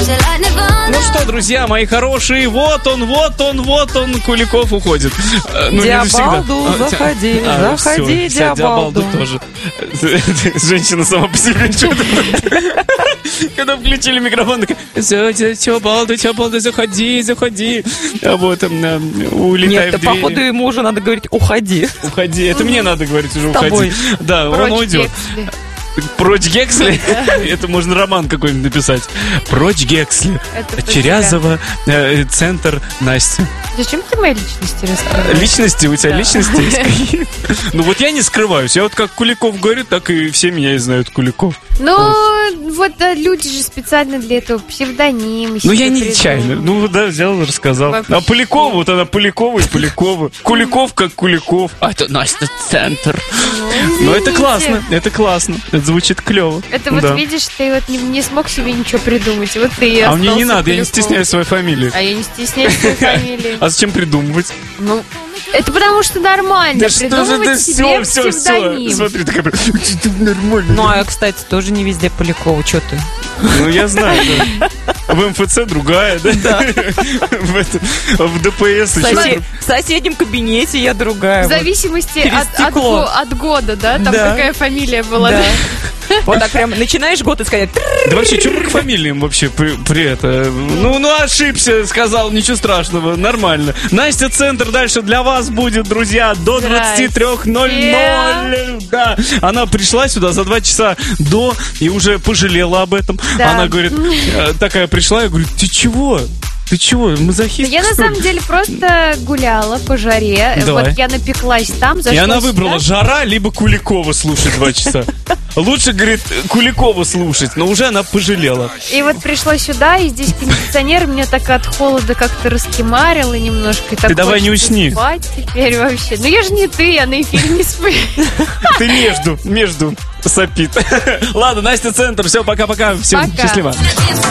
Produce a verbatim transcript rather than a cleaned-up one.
Ну что, друзья мои хорошие, вот он, вот он, вот он, Куликов уходит. Ну, Диабалду, заходи, а, заходи, все, Диабалду. Диабалду тоже. Женщина сама по себе что-то. Когда включили микрофон, такая: Диабалду, Диабалду, заходи, заходи. А вот улетай в дверь. Нет, походу ему уже надо говорить: уходи. Уходи, это мне надо говорить уже: уходи. Да, он уйдет. Прочь Гексли. Это можно роман какой-нибудь написать. Прочь Гексли. Черязова, э, центр Настя. Зачем ты мои личности раскрываешь? Личности? У тебя личности есть какие? Ну вот я не скрываюсь. Я вот как Куликов говорю, так и все меня и знают Куликов. Ну, вот да, люди же специально для этого псевдонимы. Ну я нечаянно. Ну да, взял, рассказал. А Полякова, вот она Полякова и Полякова. Куликов как Куликов. А это Настя центр. Ну это классно, это классно. Это звучит клево. Это вот видишь, ты вот не смог себе ничего придумать. Вот ты. А мне не надо, я не стесняюсь своей фамилии. А я не стесняюсь своей фамилии. А зачем придумывать? Ну, это потому что нормально. Да что же ты, все, все, все. Смотри, такая, это нормально. Ну, а, кстати, тоже не везде Полякова, что ты? Ну, я знаю, да. В МФЦ другая, да? Да. В, это, в ДПС еще. Сосед, в соседнем кабинете я другая. В зависимости от, от, от года, да? Там да. Какая фамилия была. Да. Вот так прям начинаешь год искать. Да вообще, что к фамилиям вообще при, при это? Ну, ну ошибся, сказал, ничего страшного, нормально. Настя центр дальше для вас будет, друзья, до двадцать три ноль ноль. Да. Она пришла сюда за два часа до и уже пожалела об этом. Да. Она говорит, такая пришла, я говорю: ты чего? Ты чего, мазохист? Я на самом деле просто гуляла по жаре. Давай. Вот я напеклась там, зашла. И она выбрала сюда. Жара либо Куликова слушать два часа. Лучше, говорит, Куликова слушать, но уже она пожалела. И вот пришла сюда, и здесь кондиционер меня так от холода как-то раскимарило немножко. Ты давай не усни. Спать теперь вообще. Ну я же не ты, я на эфире не сплю. Ты между, между сопит. Ладно, Настя центр, все, пока-пока, все, счастливо.